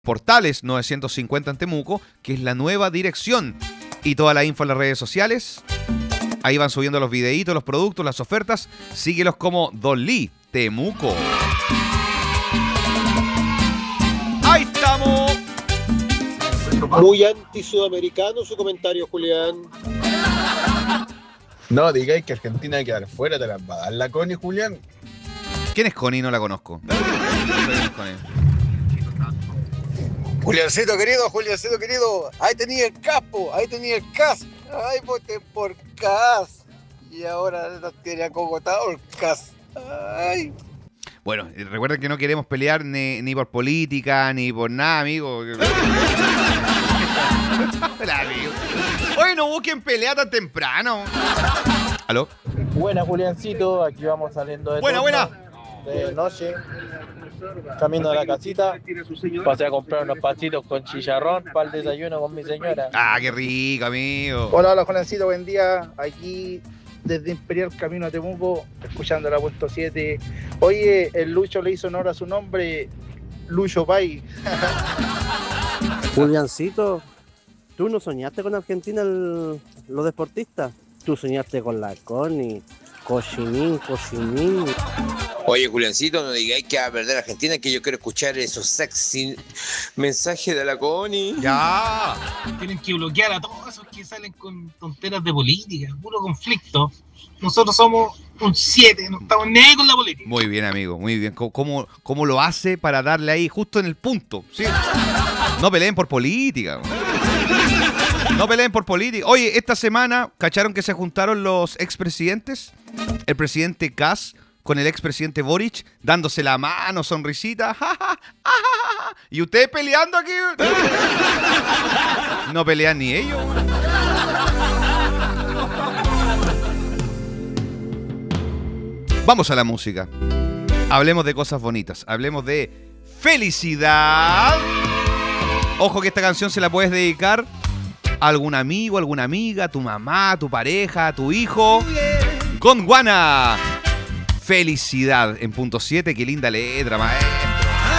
Portales 950 en Temuco, que es la nueva dirección. Y toda la info en las redes sociales. Ahí van subiendo los videitos, los productos, las ofertas. Síguelos como Don Lee Temuco. ¡Ahí estamos! Muy anti-sudamericano su comentario, Julián. No digáis que Argentina hay que quedar fuera, te la va a dar la Connie, Julián. ¿Quién es Connie? No la conozco. Juliancito querido, ahí tenía el capo, ahí tenía el CAS, ay, voté por CAS, y ahora nos tiene acogotado el CAS, ay. Bueno, recuerden que no queremos pelear ni por política, ni por nada, amigo. Oye, no busquen pelea tan temprano. ¿Aló? Buena, Juliancito, aquí vamos saliendo de de noche, camino a la casita, pasé a comprar unos pastitos con chicharrón para el desayuno con mi señora. Ah, qué rico, amigo. Hola, Juliancito, buen día. Aquí desde Imperial Camino a Temuco, escuchando la Puesto 7. Oye, el Lucho le hizo honor a su nombre, Lucho Pay. Juliancito, ¿tú no soñaste con Argentina los deportistas? Tú soñaste con la Connie, cochinín. Oye, Juliancito, no digáis que va a perder Argentina, que yo quiero escuchar esos sexy mensajes de la Connie. ¡Ya! Tienen que bloquear a todos esos que salen con tonteras de política, puro conflicto. Nosotros somos un 7, no estamos ni ahí con la política. Muy bien, amigo, muy bien. ¿Cómo lo hace para darle ahí justo en el punto? ¿Sí? No peleen por política. No peleen por política. Oye, esta semana, ¿cacharon que se juntaron los expresidentes? El presidente Kass con el expresidente Boric, dándose la mano, sonrisita. Y ustedes peleando aquí. No pelean ni ellos. Vamos a la música. Hablemos de cosas bonitas. Hablemos de felicidad. Ojo que esta canción se la puedes dedicar a algún amigo, alguna amiga, tu mamá, tu pareja, tu hijo. Gondwana. Felicidad en punto 7. Qué linda letra, maestro.